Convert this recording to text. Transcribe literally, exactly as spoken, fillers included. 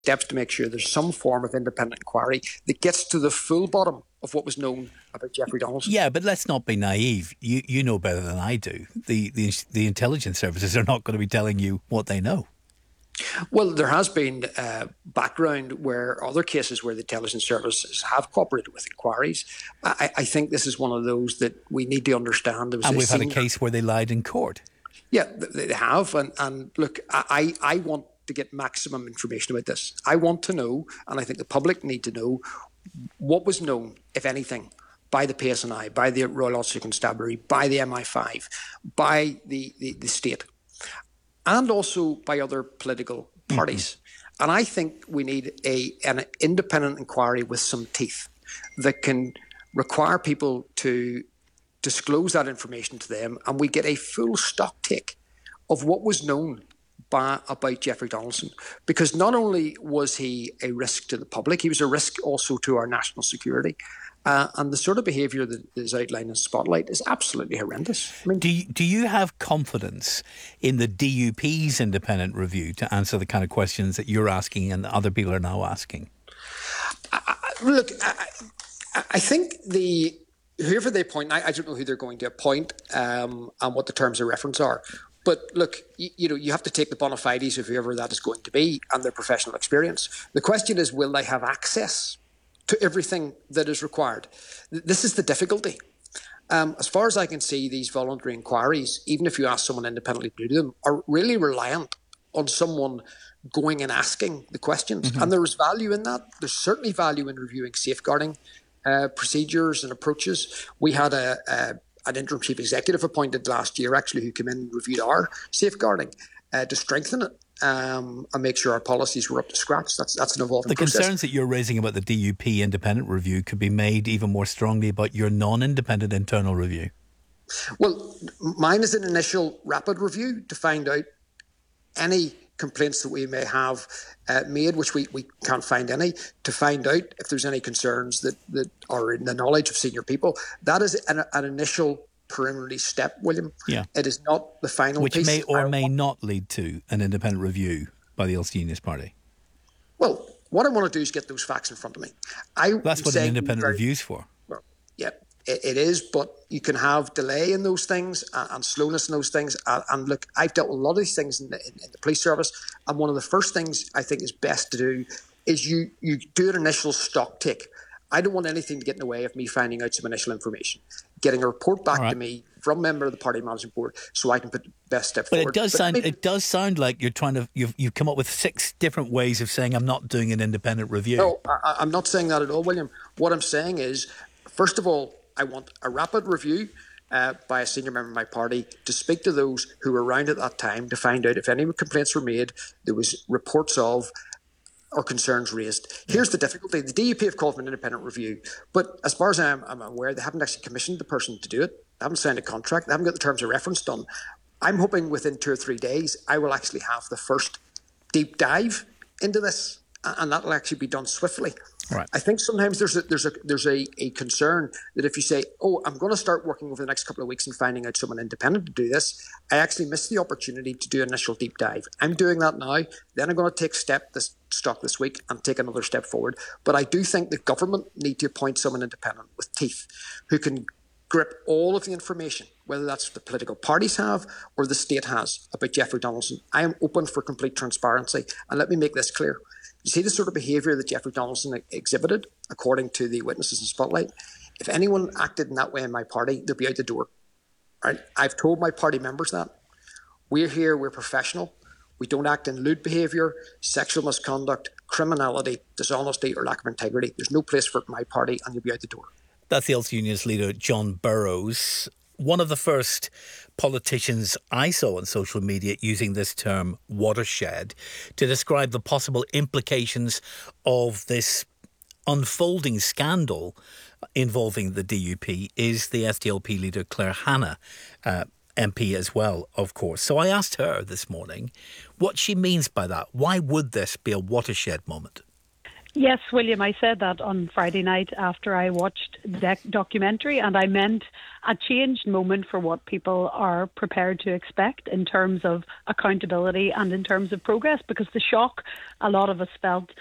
steps to make sure there's some form of independent inquiry that gets to the full bottom of what was known about Jeffrey Donaldson. Yeah, but let's not be naive. You you know better than I do. The, the, the intelligence services are not going to be telling you what they know. Well, there has been uh, background where other cases where the intelligence services have cooperated with inquiries. I, I think this is one of those that we need to understand. There was and a we've senior, had a case where they lied in court. Yeah, they have. And, and look, I, I want to get maximum information about this. I want to know, and I think the public need to know, what was known, if anything, by the P S N I, by the Royal Ulster Constabulary, by the M I five, by the, the, the state, and also by other political parties. Mm-hmm. And I think we need a an independent inquiry with some teeth that can require people to disclose that information to them, and we get a full stock take of what was known by, about Jeffrey Donaldson. Because not only was he a risk to the public, he was a risk also to our national security. Uh, and the sort of behaviour that is outlined in Spotlight is absolutely horrendous. I mean, do you, do you have confidence in the D U P's independent review to answer the kind of questions that you're asking and other people are now asking? I, I, look, I, I think the whoever they appoint, I, I don't know who they're going to appoint um, and what the terms of reference are. But look, you, you know, you have to take the bona fides of whoever that is going to be and their professional experience. The question is, will they have access to everything that is required? This is the difficulty. Um, as far as I can see, these voluntary inquiries, even if you ask someone independently to do them, are really reliant on someone going and asking the questions. Mm-hmm. And there is value in that. There's certainly value in reviewing safeguarding uh, procedures and approaches. We had a, a an interim chief executive appointed last year, actually, who came in and reviewed our safeguarding uh, to strengthen it. Um, and make sure our policies were up to scratch. That's that's an evolving the process. The concerns that you're raising about the D U P independent review could be made even more strongly about your non-independent internal review. Well, mine is an initial rapid review to find out any complaints that we may have uh, made, which we, we can't find any, to find out if there's any concerns that, that are in the knowledge of senior people. That is an, an initial preliminary step, William. Yeah. It is not the final Which piece. may or may not lead to an independent review by the Ulster Unionist Party. Well, what I want to do is get those facts in front of me. I That's what an independent review's for. Well, yeah, it, it is, but you can have delay in those things and, and slowness in those things. And, and look, I've dealt with a lot of these things in the, in, in the police service, and one of the first things I think is best to do is you, you do an initial stock take. I don't want anything to get in the way of me finding out some initial information, getting a report back right. to me from a member of the party management board, so I can put the best step but forward. It does but sound maybe, it does sound like you're trying to you've you've come up with six different ways of saying I'm not doing an independent review. No, I, I'm not saying that at all, William. What I'm saying is, first of all, I want a rapid review uh, by a senior member of my party to speak to those who were around at that time to find out if any complaints were made, there was reports of, or concerns raised. Here's the difficulty. The D U P have called for an independent review, but as far as I'm, I'm aware, they haven't actually commissioned the person to do it. They haven't signed a contract. They haven't got the terms of reference done. I'm hoping within two or three days, I will actually have the first deep dive into this, and that will actually be done swiftly. Right. I think sometimes there's a, there's a there's a, a concern that if you say, oh, I'm going to start working over the next couple of weeks and finding out someone independent to do this, I actually miss the opportunity to do an initial deep dive. I'm doing that now. Then I'm going to take step this stock this week and take another step forward. But I do think the government need to appoint someone independent with teeth who can grip all of the information, whether that's the political parties have or the state has, about Jeffrey Donaldson. I am open for complete transparency. And let me make this clear. You see the sort of behaviour that Jeffrey Donaldson exhibited, according to the witnesses in Spotlight? If anyone acted in that way in my party, they'd be out the door. Right? I've told my party members that. We're here, we're professional. We don't act in lewd behaviour, sexual misconduct, criminality, dishonesty or lack of integrity. There's no place for it in my party, and you'll be out the door. That's the Ulster Unionist leader, John Burrows. One of the first politicians I saw on social media using this term watershed to describe the possible implications of this unfolding scandal involving the D U P is the S D L P leader Claire Hanna, uh, M P as well, of course. So I asked her this morning what she means by that. Why would this be a watershed moment? Yes, William, I said that on Friday night after I watched the documentary, and I meant a changed moment for what people are prepared to expect in terms of accountability and in terms of progress, because the shock a lot of us felt